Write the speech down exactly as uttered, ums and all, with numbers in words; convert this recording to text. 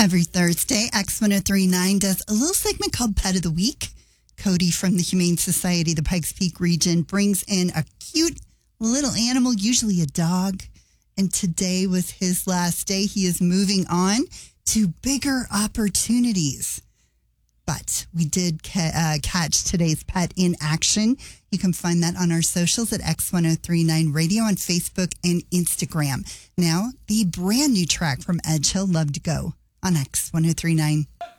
Every Thursday, X one oh three point nine does a little segment called Pet of the Week. Cody from the Humane Society, the Pikes Peak region, brings in a cute little animal, usually a dog. And today was his last day. He is moving on to bigger opportunities. But we did ca- uh, catch today's pet in action. You can find that on our socials at X one oh three point nine Radio on Facebook and Instagram. Now, the brand new track from Edge Hill, Love to Go, on X one oh three point nine.